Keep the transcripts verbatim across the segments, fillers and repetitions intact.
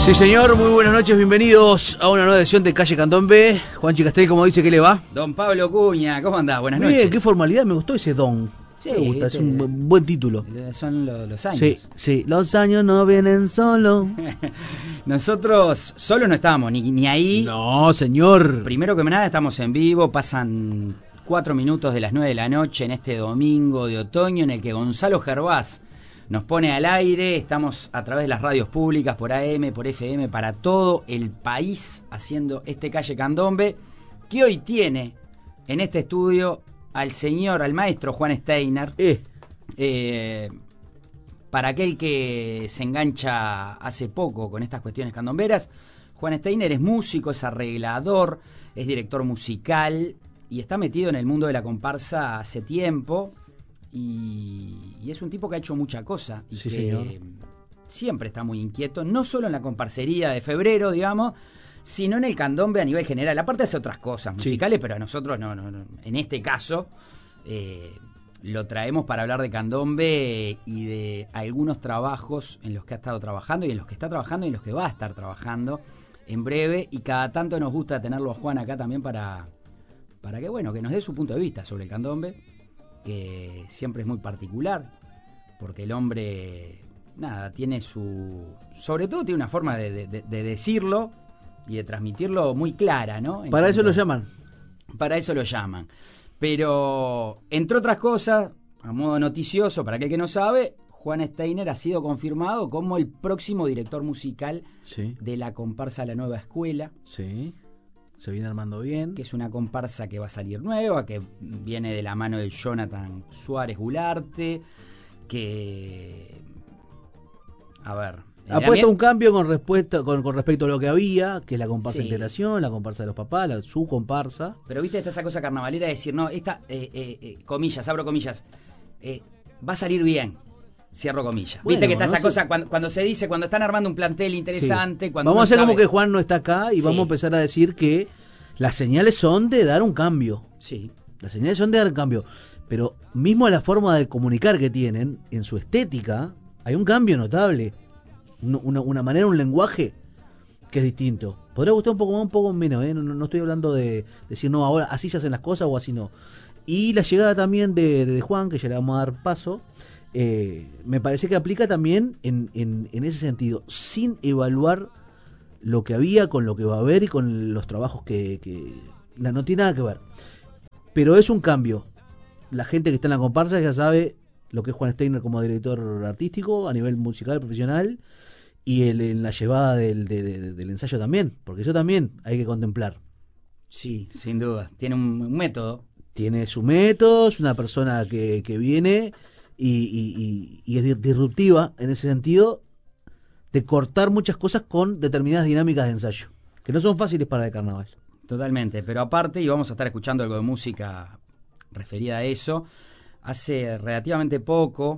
Sí, señor, muy buenas noches, bienvenidos a una nueva edición de Calle Candombe. Juanchi Castel, ¿cómo dice que le va? Don Pablo Cuña, ¿cómo andás? Buenas Bien, noches. qué formalidad, me gustó ese don. Sí, me gusta, este, es un buen, buen título. Son lo, los años. Sí, sí, los años no vienen solo. Nosotros solo no estábamos, ni, ni ahí. No, señor. Primero que nada, estamos en vivo, pasan cuatro minutos de las nueve de la noche en este domingo de otoño en el que Gonzalo Gervás nos pone al aire. Estamos a través de las radios públicas, por A M, por F M, para todo el país, haciendo este Calle Candombe, que hoy tiene en este estudio al señor, al maestro Juan Steiner. Eh. Eh, para aquel que se engancha hace poco con estas cuestiones candomberas, Juan Steiner es músico, es arreglador, es director musical y está metido en el mundo de la comparsa hace tiempo. Y, y es un tipo que ha hecho mucha cosa y sí, que señor. siempre está muy inquieto, no solo en la comparsería de febrero, digamos, sino en el candombe a nivel general. Aparte hace otras cosas musicales, sí, pero a nosotros no, no, no. En este caso eh, lo traemos para hablar de candombe y de algunos trabajos en los que ha estado trabajando y en los que está trabajando y en los que va a estar trabajando en breve. Y cada tanto nos gusta tenerlo a Juan acá también para, para que, bueno, que nos dé su punto de vista sobre el candombe, que siempre es muy particular, porque el hombre, nada, tiene su... Sobre todo tiene una forma de, de, de decirlo y de transmitirlo muy clara, ¿no? En Para cuanto, eso lo llaman. Para eso lo llaman. Pero, entre otras cosas, a modo noticioso, para aquel que no sabe, Juan Steiner ha sido confirmado como el próximo director musical, sí, de la comparsa La Nueva Escuela. Sí. Se viene armando bien. Que es una comparsa que va a salir nueva, que viene de la mano de Jonathan Suárez Gularte, que... A ver... Ha puesto un cambio con, respuesta, con, con respecto a lo que había, que es la comparsa de, sí, integración, la comparsa de los papás, la, su comparsa. Pero viste, está esa cosa carnavalera de decir, no, esta, eh, eh, eh, comillas, abro comillas, eh, va a salir bien. Cierro comillas. Bueno, viste que está no esa sé. cosa cuando, cuando se dice, cuando están armando un plantel interesante. Sí. Cuando vamos a hacer sabe... como que Juan no está acá y sí, vamos a empezar a decir que las señales son de dar un cambio. Sí. Las señales son de dar un cambio. Pero mismo la forma de comunicar que tienen, en su estética, hay un cambio notable. Una, una manera, un lenguaje que es distinto. Podría gustar un poco más, un poco menos, ¿eh? no, no estoy hablando de decir, no, ahora así se hacen las cosas o así no. Y la llegada también de, de Juan, que ya le vamos a dar paso, eh, me parece que aplica también en, en, en ese sentido, sin evaluar lo que había con lo que va a haber y con los trabajos que, que no, no tiene nada que ver. Pero es un cambio. La gente que está en la comparsa ya sabe lo que es Juan Steiner como director artístico a nivel musical, profesional, y el, en la llevada del, de, de, del ensayo también, porque eso también hay que contemplar. Sí, sin duda. Tiene un, un método. Tiene su método, es una persona que, que viene y, y, y, y es disruptiva en ese sentido de cortar muchas cosas con determinadas dinámicas de ensayo, que no son fáciles para el carnaval. Totalmente, pero aparte, y vamos a estar escuchando algo de música referida a eso, hace relativamente poco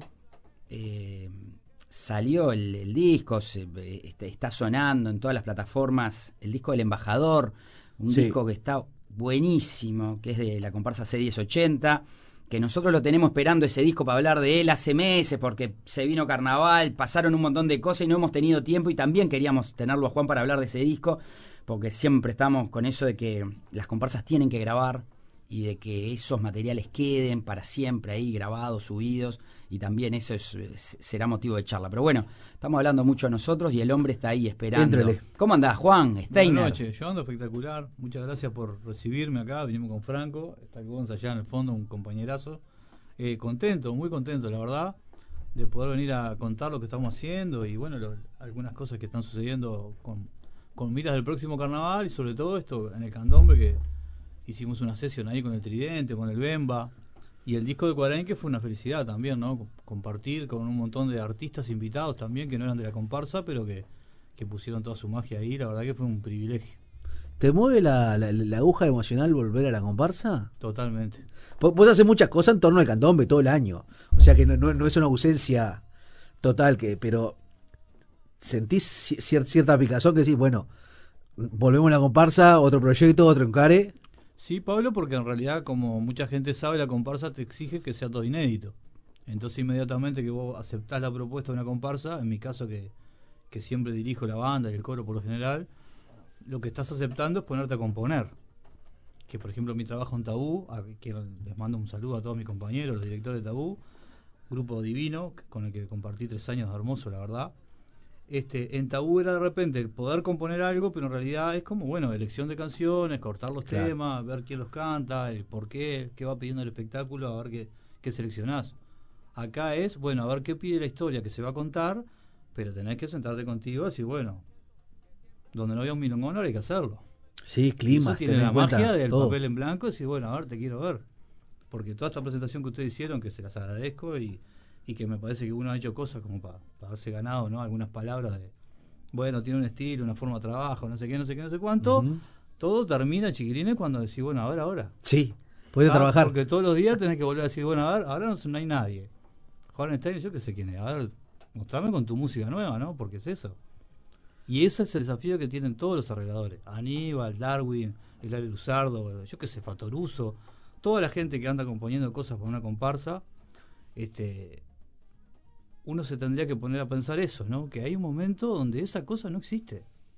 eh, salió el, el disco, se, este, está sonando en todas las plataformas, el disco del Embajador, un sí, disco que está buenísimo, que es de la comparsa C diez ochenta, que nosotros lo tenemos esperando ese disco para hablar de él hace meses, porque se vino carnaval, pasaron un montón de cosas y no hemos tenido tiempo, y también queríamos tenerlo a Juan para hablar de ese disco, porque siempre estamos con eso de que las comparsas tienen que grabar y de que esos materiales queden para siempre ahí grabados, subidos, y también eso es, es, será motivo de charla. Pero bueno, estamos hablando mucho de nosotros y el hombre está ahí esperando. Éntrele. ¿Cómo andás, Juan Steiner? Buenas noches, yo ando espectacular, muchas gracias por recibirme acá, vinimos con Franco, está Gonza allá en el fondo, un compañerazo, eh, contento, muy contento la verdad, de poder venir a contar lo que estamos haciendo y bueno, lo, algunas cosas que están sucediendo con, con miras del próximo carnaval y sobre todo esto en el candombe, que hicimos una sesión ahí con el Tridente, con el Bemba, y el disco de Cuarenque fue una felicidad también, ¿no? Compartir con un montón de artistas invitados también que no eran de la comparsa, pero que, que pusieron toda su magia ahí, la verdad que fue un privilegio. ¿Te mueve la, la, la aguja emocional volver a la comparsa? Totalmente. Vos haces muchas cosas en torno al candombe todo el año, o sea que no, no, no es una ausencia total, que pero sentís cier, cierta picazón que decís, bueno, volvemos a la comparsa, otro proyecto, otro encare. Sí, Pablo, porque en realidad, como mucha gente sabe, la comparsa te exige que sea todo inédito. Entonces, inmediatamente que vos aceptás la propuesta de una comparsa, en mi caso que, que siempre dirijo la banda y el coro por lo general, lo que estás aceptando es ponerte a componer. Que por ejemplo mi trabajo en Tabú, a quien les mando un saludo a todos mis compañeros, los directores de Tabú, grupo divino, con el que compartí tres años hermoso, la verdad. Este, en Tabú era de repente poder componer algo, pero en realidad es como, bueno, elección de canciones, cortar los claro. temas, ver quién los canta, el por qué, qué va pidiendo el espectáculo, a ver qué, qué seleccionás. Acá es, bueno, a ver qué pide la historia que se va a contar, pero tenés que sentarte contigo y decir, bueno, donde no había un milongón ahora hay que hacerlo. Sí, clima. Eso tiene la magia del todo. Papel en blanco y decir, bueno, a ver, te quiero ver. Porque toda esta presentación que ustedes hicieron, que se las agradezco y, y que me parece que uno ha hecho cosas como para, para haberse ganado, ¿no? Algunas palabras de, bueno, tiene un estilo, una forma de trabajo, no sé qué, no sé qué, no sé cuánto. Uh-huh. Todo termina, chiquilines, cuando decís, bueno, a ver, ahora. Sí, puedes ¿Ah? trabajar. Porque todos los días tenés que volver a decir, bueno, a ver, ahora no, no hay nadie. Juan Steiner, yo qué sé quién es. A ver, mostrame con tu música nueva, ¿no? Porque es eso. Y ese es el desafío que tienen todos los arregladores. Aníbal, Darwin, Hilario Luzardo, yo qué sé, Fatoruso, toda la gente que anda componiendo cosas para una comparsa, este, uno se tendría que poner a pensar eso, ¿no? Que hay un momento donde esa cosa no existe.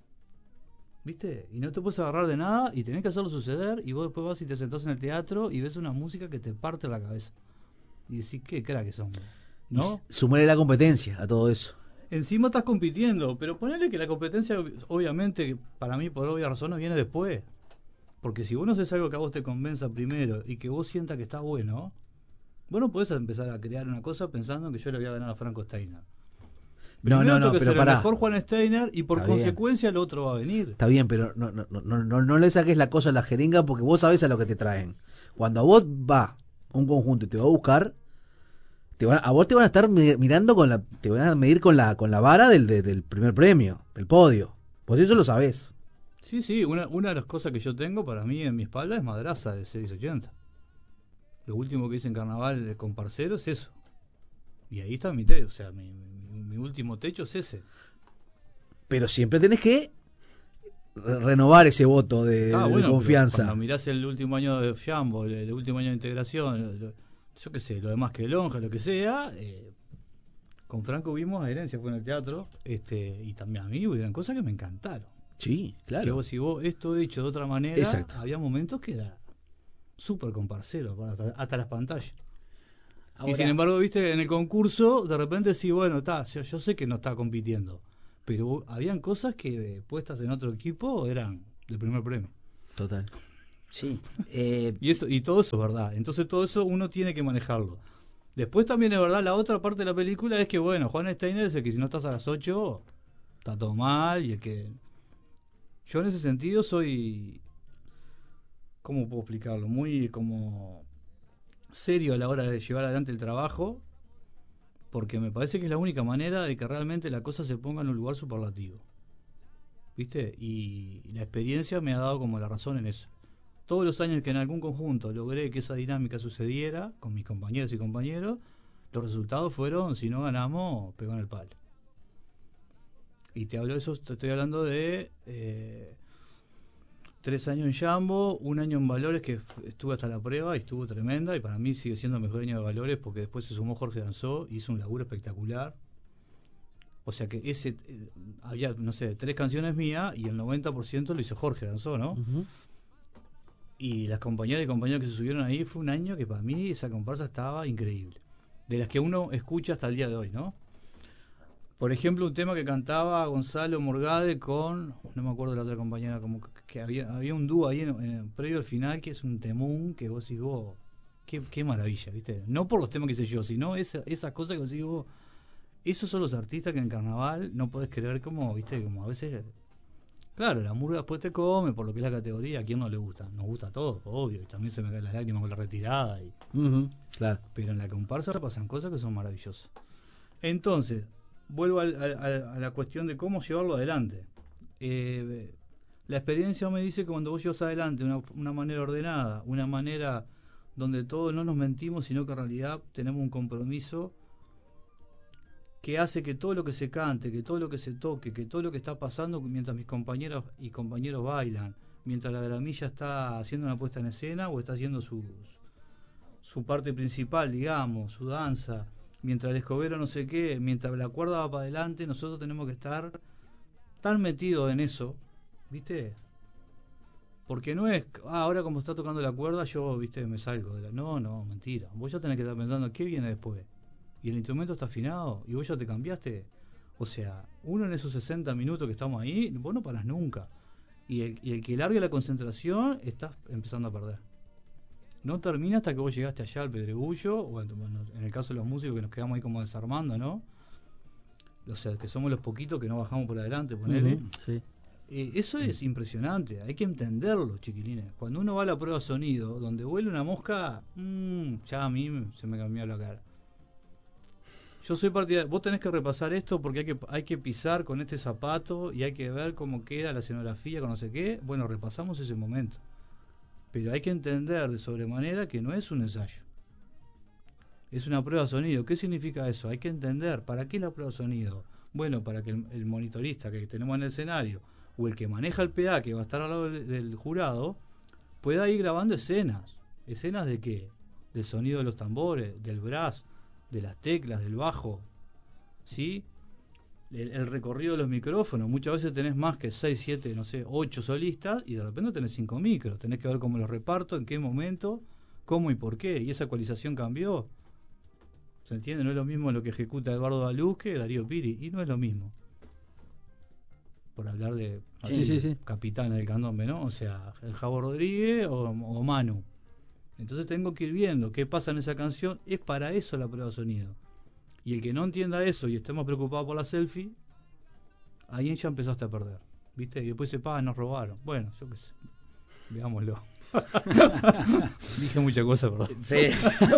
¿Viste? Y no te puedes agarrar de nada y tenés que hacerlo suceder y vos después vas y te sentás en el teatro y ves una música que te parte la cabeza. Y decís, qué crack que son, ¿no? Sumarle la competencia a todo eso. Encima estás compitiendo, pero ponele que la competencia, obviamente, para mí, por obvias razones, viene después. Porque si vos no haces algo que a vos te convenza primero y que vos sientas que está bueno, vos no podés empezar a crear una cosa pensando que yo le voy a ganar a Franco Steiner. No, no, no, que pero ser pará. el mejor Juan Steiner y por Está consecuencia bien. el otro va a venir. Está bien, pero no, no, no, no, no le saques la cosa a la jeringa porque vos sabés a lo que te traen. Cuando a vos va un conjunto y te va a buscar, te van, a vos te van a estar mirando con la, te van a medir con la, con la vara del, de, del primer premio, del podio. Pues eso lo sabés. Sí, sí, una, una de las cosas que yo tengo para mí en mi espalda es Madraza de seis ochenta. Lo último que hice en Carnaval con Parcero es eso. Y ahí está mi techo, o sea, mi, mi, mi último techo es ese. Pero siempre tenés que re renovar ese voto de, ah, de bueno, confianza. Cuando mirás el último año de Jambo, el, el último año de integración, lo, yo qué sé, lo demás que Lonja, lo que sea, eh, con Franco vimos a Herencia, fue en el teatro, este, y también a mí hubieron cosas que me encantaron. Sí, claro. Que vos, si vos esto hecho de otra manera, exacto. Había momentos que era súper comparcero, hasta, hasta las pantallas. Ahora, y sin embargo, viste, en el concurso, de repente sí, bueno, está, yo, yo sé que no está compitiendo, pero habían cosas que eh, puestas en otro equipo eran del primer premio. Total. Sí. Eh, y eso y todo eso es verdad. Entonces todo eso uno tiene que manejarlo. Después también es verdad, la otra parte de la película es que, bueno, Juan Steiner es el que si no estás a las ocho, está todo mal, y el que... Yo en ese sentido soy... ¿Cómo puedo explicarlo? Muy como serio a la hora de llevar adelante el trabajo, porque me parece que es la única manera de que realmente la cosa se ponga en un lugar superlativo. ¿Viste? Y la experiencia me ha dado como la razón en eso. Todos los años que en algún conjunto logré que esa dinámica sucediera con mis compañeros y compañeros, los resultados fueron, si no ganamos, pegó en el palo. Y te hablo de eso, te estoy hablando de eh, tres años en Jambo, un año en Valores que estuve hasta la prueba y estuvo tremenda, y para mí sigue siendo el mejor año de Valores porque después se sumó Jorge Danzó, hizo un laburo espectacular. O sea que ese eh, había, no sé, tres canciones mías y el noventa por ciento lo hizo Jorge Danzó, ¿no? Uh-huh. Y las compañeras y compañeros que se subieron ahí, fue un año que para mí esa comparsa estaba increíble. De las que uno escucha hasta el día de hoy, ¿no? Por ejemplo, un tema que cantaba Gonzalo Morgade con, no me acuerdo de la otra compañera, como que, que había, había un dúo ahí en, en, previo al final, que es un temún que vos decís vos, qué, qué maravilla, ¿viste? No por los temas que hice yo, sino esa, esas cosas que vos decís vos, esos son los artistas que en Carnaval no podés creer como, ¿viste? Como a veces... Claro, la murga después te come por lo que es la categoría. ¿A quién no le gusta? Nos gusta a todos, obvio. Y también se me caen las lágrimas con la retirada. Y... Uh-huh, claro. Pero en la comparsa pasan cosas que son maravillosas. Entonces, vuelvo a, a, a la cuestión de cómo llevarlo adelante. Eh, la experiencia me dice que cuando vos llevas adelante una, una manera ordenada, una manera donde todos no nos mentimos, sino que en realidad tenemos un compromiso que hace que todo lo que se cante, que todo lo que se toque, que todo lo que está pasando mientras mis compañeros y compañeros bailan, mientras la gramilla está haciendo una puesta en escena o está haciendo su, su parte principal, digamos, su danza, mientras el escobero no sé qué, mientras la cuerda va para adelante, nosotros tenemos que estar tan metidos en eso, ¿viste? Porque no es, ah, ahora como está tocando la cuerda, yo, ¿viste? Me salgo de la... No, no, mentira. Vos ya tenés que estar pensando, ¿qué viene después? Y el instrumento está afinado, y vos ya te cambiaste. O sea, uno en esos sesenta minutos que estamos ahí, vos no parás nunca. Y el, y el que largue la concentración, estás empezando a perder. No termina hasta que vos llegaste allá al pedregullo, o en, en el caso de los músicos que nos quedamos ahí como desarmando, ¿no? O sea, que somos los poquitos que no bajamos por adelante, ponele. Uh-huh, sí. Eh, eso es impresionante, hay que entenderlo, chiquilines. Cuando uno va a la prueba de sonido, donde vuela una mosca, mmm, ya a mí se me cambió la cara. Yo soy partidario, vos tenés que repasar esto porque hay que, hay que pisar con este zapato y hay que ver cómo queda la escenografía con no sé qué. Bueno, repasamos ese momento. Pero hay que entender de sobremanera que no es un ensayo. Es una prueba de sonido. ¿Qué significa eso? Hay que entender, ¿para qué la prueba de sonido? Bueno, para que el, el monitorista que tenemos en el escenario o el que maneja el P A, que va a estar al lado del, del jurado, pueda ir grabando escenas. ¿Escenas de qué? Del sonido de los tambores, del brass, de las teclas, del bajo, ¿sí? El, el recorrido de los micrófonos. Muchas veces tenés más que seis, siete, no sé, ocho solistas y de repente tenés cinco micros. Tenés que ver cómo los reparto, en qué momento, cómo y por qué. Y esa ecualización cambió. ¿Se entiende? No es lo mismo lo que ejecuta Eduardo Daluz que Darío Piri. Y no es lo mismo. Por hablar de sí, sí, sí. capitanes del candombe, ¿no? O sea, el Javo Rodríguez o, o Manu. Entonces tengo que ir viendo qué pasa en esa canción. Es para eso la prueba de sonido. Y el que no entienda eso y estemos preocupados por la selfie, ahí ya empezaste a perder, ¿viste? Y después se paga, nos robaron. Bueno, yo qué sé. Veámoslo. Dije muchas cosas, perdón. Sí.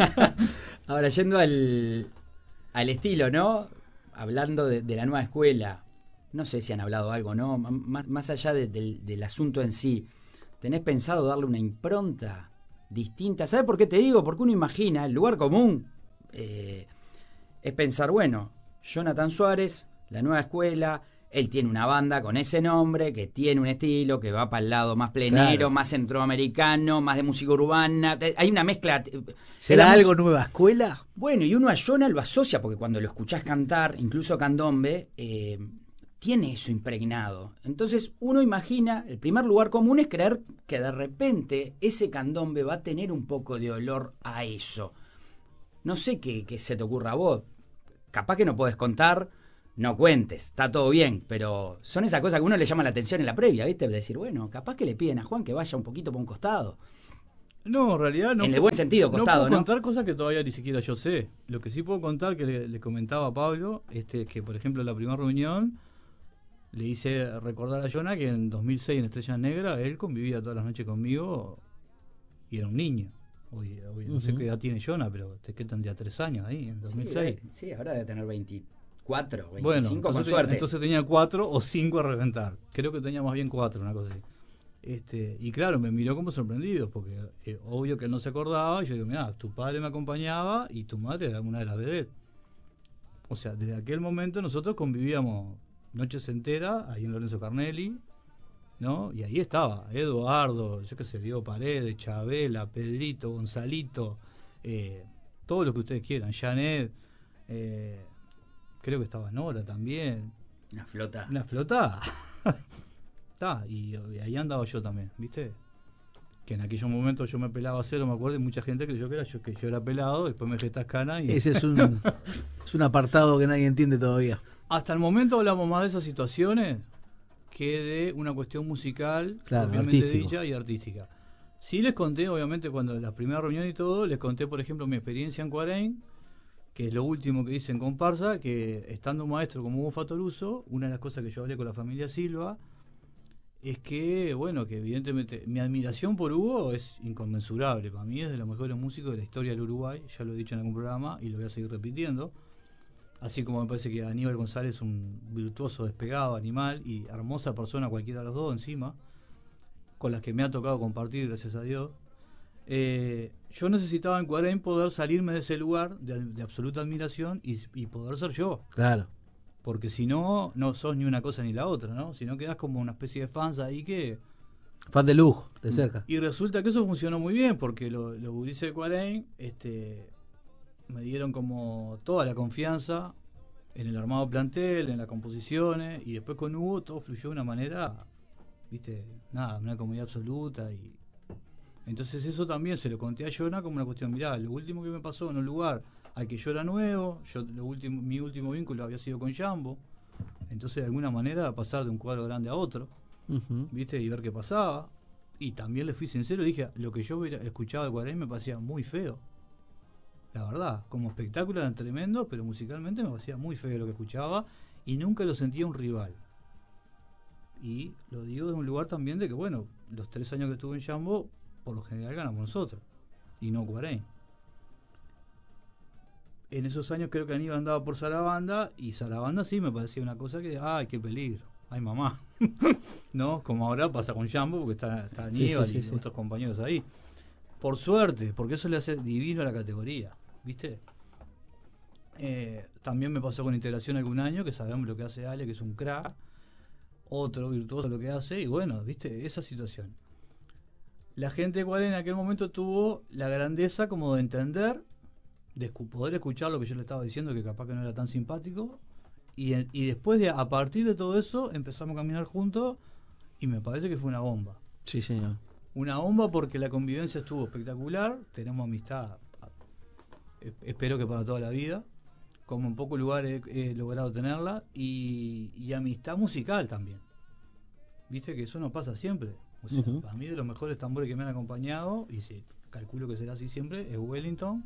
Ahora, yendo al, al estilo, ¿no? Hablando de, de la nueva escuela, no sé si han hablado algo, ¿no? Más, más allá de, del, del asunto en sí, ¿tenés pensado darle una impronta distinta? ¿Sabes por qué te digo? Porque uno imagina, el lugar común eh, es pensar, bueno, Jonathan Suárez, la nueva escuela, él tiene una banda con ese nombre, que tiene un estilo, que va para el lado más plenero, claro, más centroamericano, más de música urbana. Hay una mezcla. ¿Será algo nueva escuela? Bueno, y uno a Jonah lo asocia, porque cuando lo escuchás cantar, incluso candombe, eh, tiene eso impregnado. Entonces uno imagina, el primer lugar común es creer que de repente ese candombe va a tener un poco de olor a eso. No sé qué, qué se te ocurra a vos. Capaz que no podés contar, no cuentes, está todo bien, pero son esas cosas que a uno le llama la atención en la previa, ¿viste? De decir, bueno, capaz que le piden a Juan que vaya un poquito por un costado. No, en realidad no. En el buen sentido, costado, ¿no? ¿no? puedo contar cosas que todavía ni siquiera yo sé. Lo que sí puedo contar, que le, le comentaba a Pablo, este, que por ejemplo en la primera reunión le hice recordar a Jonah que en dos mil seis en Estrellas Negras él convivía todas las noches conmigo y era un niño. Hoy, hoy no uh-huh. sé qué edad tiene Jonah, pero que tendría tres años ahí, en dos mil seis. Sí, sí, ahora debe tener veinticuatro, veinticinco, bueno, con entonces, suerte. Entonces tenía cuatro o cinco a reventar. Creo que tenía más bien cuatro, una cosa así. Este, y claro, me miró como sorprendido, porque eh, obvio que él no se acordaba. Y yo digo, mira, tu padre me acompañaba y tu madre era una de las vedettes. O sea, desde aquel momento nosotros convivíamos noches enteras ahí en Lorenzo Carnelli, ¿no? Y ahí estaba Eduardo, yo qué sé, Diego Paredes, Chabela, Pedrito, Gonzalito, eh, todo lo que ustedes quieran, Janet, eh, creo que estaba Nora también. Una flota. Una flota. Está, y, y ahí andaba yo también, ¿viste? Que en aquellos momentos yo me pelaba a cero, me acuerdo, y mucha gente creyó que era yo, que yo era pelado, después me dejé estas canas y... Ese es un, es un apartado que nadie entiende todavía. Hasta el momento hablamos más de esas situaciones que de una cuestión musical, claro, obviamente artístico. dicha y artística. Sí les conté, obviamente, cuando la primera reunión y todo, les conté, por ejemplo, mi experiencia en Cuarén, que es lo último que hice en comparsa, que estando un maestro como Hugo Fatoruso, una de las cosas que yo hablé con la familia Silva, es que, bueno, que evidentemente mi admiración por Hugo es inconmensurable. Para mí es de los mejores músicos de la historia del Uruguay, ya lo he dicho en algún programa y lo voy a seguir repitiendo. Así como me parece que Aníbal González es un virtuoso despegado, animal y hermosa persona, cualquiera de los dos encima, con las que me ha tocado compartir, gracias a Dios. Eh, yo necesitaba en Cuarén poder salirme de ese lugar de, de absoluta admiración y, y poder ser yo. Claro. Porque si no, no sos ni una cosa ni la otra, ¿no? Si no quedás como una especie de fans ahí que... Fan de lujo, de cerca. Y resulta que eso funcionó muy bien, porque los lo gurises de Cuarén, este... me dieron como toda la confianza en el armado plantel, en las composiciones, y después con Hugo todo fluyó de una manera, viste, nada, una comodidad absoluta. Y entonces eso también se lo conté a Jonah como una cuestión, mirá, lo último que me pasó en un lugar al que yo era nuevo, yo lo último, mi último vínculo había sido con Jambo, entonces de alguna manera pasar de un cuadro grande a otro, uh-huh. viste, y ver qué pasaba. Y también le fui sincero y dije, lo que yo hubiera escuchado de Cuarén me parecía muy feo. La verdad, como espectáculo eran tremendo, pero musicalmente me parecía muy feo lo que escuchaba y nunca lo sentía un rival. Y lo digo desde un lugar también de que, bueno, los tres años que estuve en Jambo, por lo general ganamos nosotros, y no Cuarén. En esos años creo que Aníbal andaba por Sarabanda, y Sarabanda sí me parecía una cosa que, ¡ay, qué peligro! ¡Ay, mamá! ¿No? Como ahora pasa con Jambo, porque está, está Aníbal sí, sí, sí, y sí. otros compañeros ahí. Por suerte, porque eso le hace divino a la categoría, ¿viste? Eh, también me pasó con Integración algún año, que sabemos lo que hace Ale, que es un crack, otro virtuoso lo que hace, y bueno, ¿viste? Esa situación. La gente de Cuarén en aquel momento tuvo la grandeza como de entender, de escu- poder escuchar lo que yo le estaba diciendo, que capaz que no era tan simpático, y, y después de, a partir de todo eso, empezamos a caminar juntos, y me parece que fue una bomba. Sí, señor. Una bomba porque la convivencia estuvo espectacular, tenemos amistad, espero que para toda la vida, como en pocos lugares he, he logrado tenerla, y, y amistad musical también. Viste que eso no pasa siempre. O sea, uh-huh. Para mí de los mejores tambores que me han acompañado, y sí, calculo que será así siempre, es Wellington,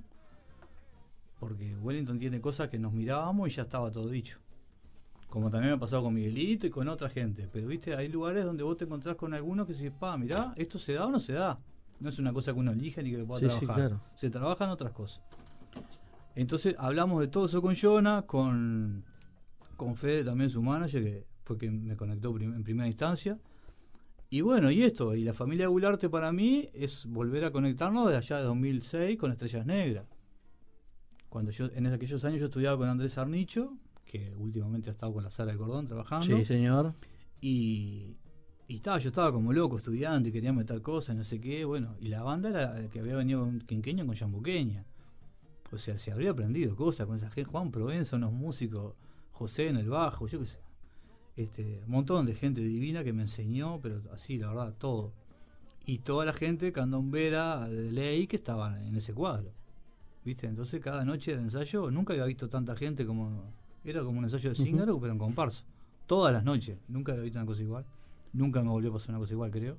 porque Wellington tiene cosas que nos mirábamos y ya estaba todo dicho. Como también me ha pasado con Miguelito y con otra gente. Pero viste, hay lugares donde vos te encontrás con algunos que decís, pa, mirá, ¿esto se da o no se da? No es una cosa que uno elige ni que pueda sí, trabajar. Sí, claro. Se trabajan otras cosas. Entonces hablamos de todo eso con Jonah, con, con Fede también su manager, que fue quien me conectó prim- en primera instancia. Y bueno, y esto, y la familia Gularte para mí es volver a conectarnos de allá de dos mil seis con Estrellas Negras. Cuando yo, en aquellos años yo estudiaba con Andrés Arnicho, que últimamente ha estado con la Sara del Cordón trabajando. Sí, señor. Y, y estaba, yo estaba como loco, estudiante, y quería meter cosas, no sé qué, bueno, y la banda era la que había venido con Quinqueño con Yambuqueña. O sea, se habría aprendido cosas con esa gente, Juan Provenza, unos músicos, José en el bajo, yo qué sé. Este, un montón de gente divina que me enseñó, pero así, la verdad, todo. Y toda la gente candombera de ley que estaba en ese cuadro. ¿Viste? Entonces cada noche era ensayo, nunca había visto tanta gente como... Era como un ensayo de Zíngaro, uh-huh. pero en comparsa. Todas las noches. Nunca había visto una cosa igual. Nunca me volvió a pasar una cosa igual, creo.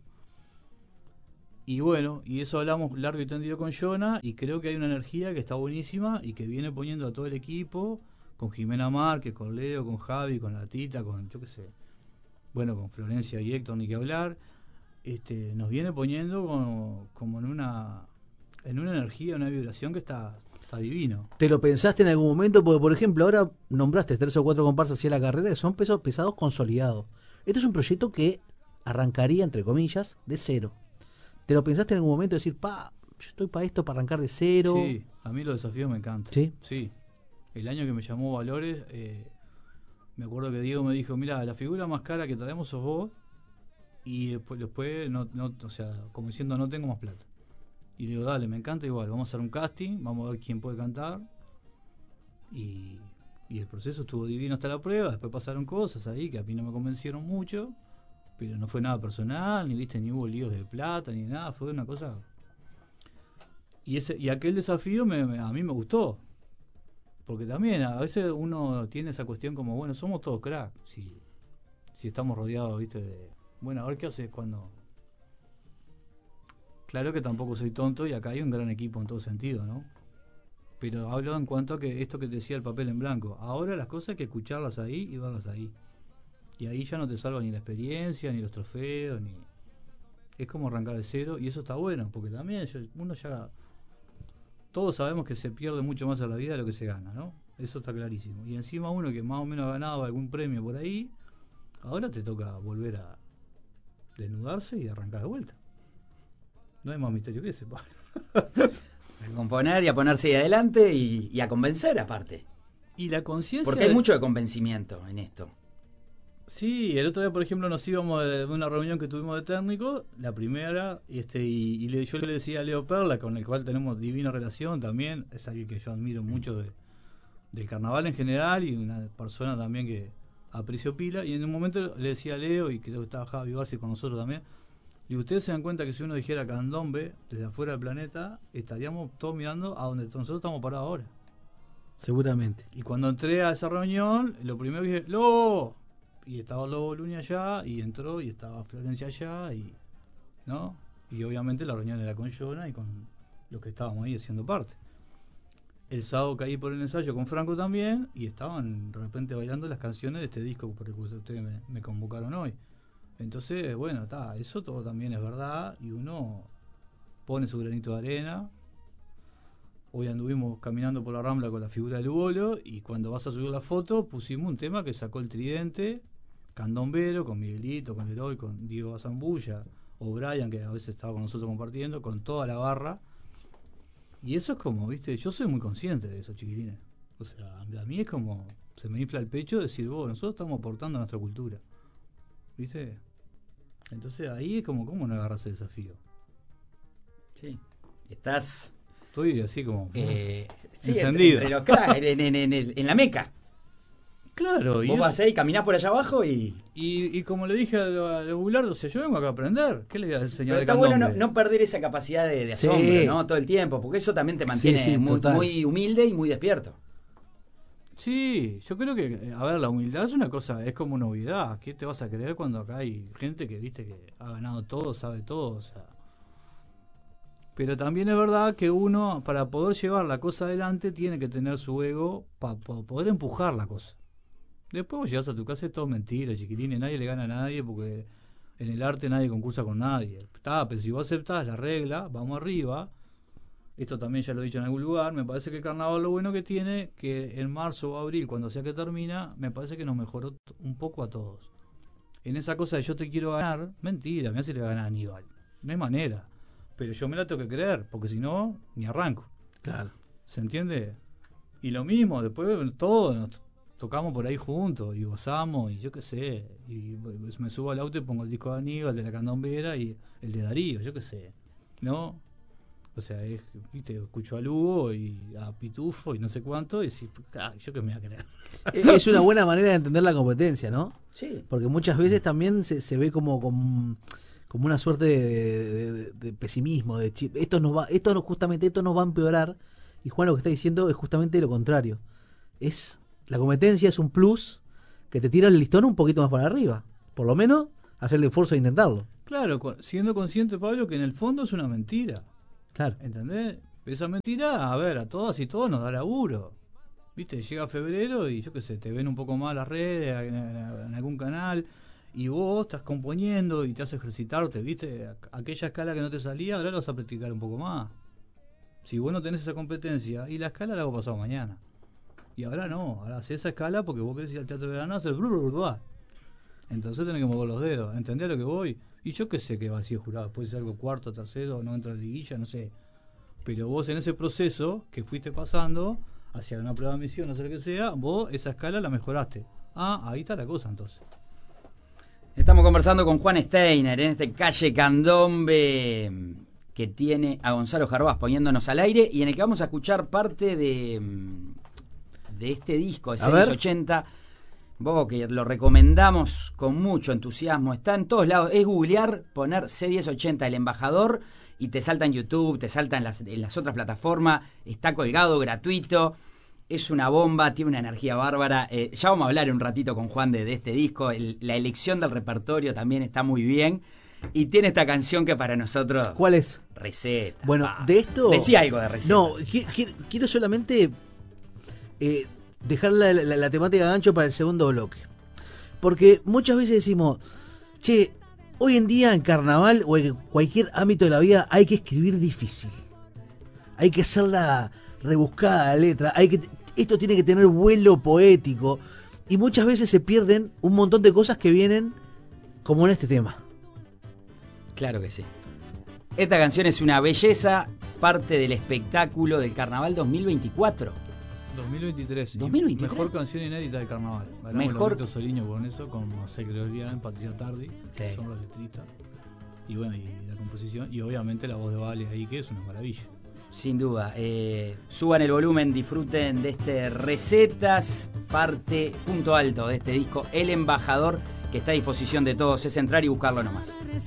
Y bueno, y eso hablamos largo y tendido con Jonah, y creo que hay una energía que está buenísima y que viene poniendo a todo el equipo, con Jimena Márquez, con Leo, con Javi, con la Tita, con, yo qué sé, bueno, con Florencia y Héctor, ni que hablar. Este, nos viene poniendo como, como en una en una energía, una vibración que está... Está divino. ¿Te lo pensaste en algún momento? Porque, por ejemplo, ahora nombraste tres o cuatro comparsas hacia la carrera que son pesos pesados consolidados. Este es un proyecto que arrancaría, entre comillas, de cero. ¿Te lo pensaste en algún momento? Decir, pa, yo estoy para esto, para arrancar de cero. Sí, a mí los desafíos me encantan. ¿Sí? Sí. El año que me llamó Valores, eh, me acuerdo que Diego me dijo, mira, la figura más cara que traemos sos vos, y después, después no, no, o sea, como diciendo, no tengo más plata. Y le digo, dale, me encanta igual, vamos a hacer un casting, vamos a ver quién puede cantar. Y, y el proceso estuvo divino hasta la prueba, después pasaron cosas ahí que a mí no me convencieron mucho, pero no fue nada personal, ni viste, ni hubo líos de plata, ni nada, fue una cosa... Y ese y aquel desafío me, me, a mí me gustó, porque también a veces uno tiene esa cuestión como, bueno, somos todos crack, si, si estamos rodeados, viste, de... Bueno, a ver qué haces cuando... Claro que tampoco soy tonto y acá hay un gran equipo en todo sentido, ¿no? Pero hablo en cuanto a que esto que te decía el papel en blanco. Ahora las cosas hay que escucharlas ahí y verlas ahí. Y ahí ya no te salva ni la experiencia, ni los trofeos, ni... Es como arrancar de cero y eso está bueno, porque también uno ya... Todos sabemos que se pierde mucho más en la vida de lo que se gana, ¿no? Eso está clarísimo. Y encima uno que más o menos ha ganado algún premio por ahí, ahora te toca volver a desnudarse y arrancar de vuelta. No hay más misterio que ese, pa. A componer y a ponerse ahí adelante y, y a convencer aparte. Y la conciencia... Porque hay mucho de convencimiento en esto. Sí, el otro día, por ejemplo, nos íbamos de una reunión que tuvimos de técnico, la primera, y este y, y le, yo le decía a Leo Perla, con el cual tenemos divina relación también, es alguien que yo admiro mucho de, del carnaval en general y una persona también que aprecio pila, y en un momento le decía a Leo, y creo que estaba Javi Barsi con nosotros también, y ustedes se dan cuenta que si uno dijera candombe desde afuera del planeta, estaríamos todos mirando a donde nosotros estamos parados ahora. Seguramente. Y cuando entré a esa reunión, lo primero que dije, ¡Lobo! Y estaba Lobo Luni allá, y entró, y estaba Florencia allá, y ¿no? Y obviamente la reunión era con Jonah y con los que estábamos ahí haciendo parte. El sábado caí por el ensayo con Franco también, y estaban de repente bailando las canciones de este disco por el que ustedes me, me convocaron hoy. Entonces, bueno, está, eso todo también es verdad, y uno pone su granito de arena. Hoy anduvimos caminando por la Rambla con la figura del Ugolo, y cuando vas a subir la foto pusimos un tema que sacó el Tridente, candombero, con Miguelito, con Leroy, con Diego Zambulla, o Brian, que a veces estaba con nosotros compartiendo, con toda la barra. Y eso es como, viste, yo soy muy consciente de eso, chiquilines. O sea, a mí es como, se me infla el pecho decir, vos, nosotros estamos aportando a nuestra cultura, ¿viste? Entonces ahí es como, ¿cómo no agarras el desafío? Sí, estás... Estoy así como eh, sí, encendido. Pero claro, en, en, en, en, en la Meca. Claro. Vos y vas ahí, caminás por allá abajo y... Y, y como le dije a los Bulardo, o sea, yo vengo acá a aprender. ¿Qué le voy a enseñar Pero de está candombe? bueno no, no perder esa capacidad de, de Sí. asombro, ¿no? Todo el tiempo, porque eso también te mantiene Sí, sí, muy, total. muy humilde y muy despierto. Sí, yo creo que, a ver, la humildad es una cosa, es como una obviedad. ¿Qué te vas a creer cuando acá hay gente que, viste, que ha ganado todo, sabe todo? O sea... Pero también es verdad que uno, para poder llevar la cosa adelante, tiene que tener su ego para pa poder empujar la cosa. Después vos llegás a tu casa y es todo mentira, chiquilines, nadie le gana a nadie porque en el arte nadie concursa con nadie. Está, pero si vos aceptás la regla, vamos arriba. Esto también ya lo he dicho en algún lugar, me parece que el carnaval lo bueno que tiene, que en marzo o abril, cuando sea que termina, me parece que nos mejoró t- un poco a todos. En esa cosa de yo te quiero ganar, mentira, me hace le va a ganar a Aníbal. No hay manera. Pero yo me la tengo que creer, porque si no, ni arranco. Claro. ¿Se entiende? Y lo mismo, después todos nos tocamos por ahí juntos y gozamos y yo qué sé. Y me subo al auto y pongo el disco de Aníbal, de la candombera y el de Darío, yo qué sé. ¿No? O sea, es, viste, escucho a Lugo y a Pitufo y no sé cuánto y decís, ah, yo qué me voy a creer. Es una buena manera de entender la competencia, ¿no? Sí. Porque muchas veces también se, se ve como, como como una suerte de, de, de, de pesimismo, de chi- esto nos va, esto no, justamente esto nos va a empeorar, y Juan lo que está diciendo es justamente lo contrario. Es la competencia es un plus que te tira el listón un poquito más para arriba, por lo menos hacer el esfuerzo de intentarlo. Claro, cu- siendo consciente, Pablo, que en el fondo es una mentira. Claro. ¿Entendés? Esa mentira, a ver, a todas y todos nos da laburo. ¿Viste? Llega febrero y yo qué sé, te ven un poco más las redes, en, en- en algún canal, y vos estás componiendo y te hace ejercitarte, ¿viste? Aquella escala que no te salía, ahora la vas a practicar un poco más. Si vos no tenés esa competencia, y la escala la hago pasado mañana. Y ahora no, ahora haces esa escala porque vos querés ir al teatro de verano a hacer blu, blu, blu, blu. Entonces tenés que mover los dedos, ¿entendés a lo que voy? Y yo qué sé que va así jurado, puede ser algo cuarto, tercero, no entra en liguilla, no sé. Pero vos en ese proceso que fuiste pasando hacia una prueba de misión, no sé lo que sea, vos esa escala la mejoraste. Ah, ahí está la cosa entonces. Estamos conversando con Juan Steiner en este Calle Candombe que tiene a Gonzalo Jarbas poniéndonos al aire y en el que vamos a escuchar parte de, de este disco de A ver. series ochenta. Vos que lo recomendamos con mucho entusiasmo, está en todos lados, es googlear, poner C diez ochenta El Embajador y te salta en YouTube, te salta en las, en las otras plataformas, está colgado, gratuito, es una bomba, tiene una energía bárbara. Eh, ya vamos a hablar un ratito con Juan de, de este disco, el, la elección del repertorio también está muy bien y tiene esta canción que para nosotros... ¿Cuál es? Receta. Bueno, pa. de esto... Decía algo de recetas. No, qui- qui- quiero solamente eh, dejar la, la- la temática gancho para el segundo bloque. Porque muchas veces decimos, che, hoy en día en carnaval o en cualquier ámbito de la vida hay que escribir difícil. Hay que hacerla rebuscada la letra. Hay que, esto tiene que tener vuelo poético. Y muchas veces se pierden un montón de cosas que vienen como en este tema. Claro que sí. Esta canción es una belleza, parte del espectáculo del Carnaval dos mil veinticuatro. dos mil veintitrés. ¿dos mil veintitrés? Mejor canción inédita de carnaval. Mejor. Mejor Soliño con eso, con No sé que lo olvidan, Patricia Tardi, Sí. que son los letristas. Y bueno, y la composición. Y obviamente la voz de Vale ahí, que es una maravilla. Sin duda. Eh, suban el volumen, disfruten de este Recetas, parte punto alto de este disco, El Embajador, que está a disposición de todos. Es entrar y buscarlo nomás.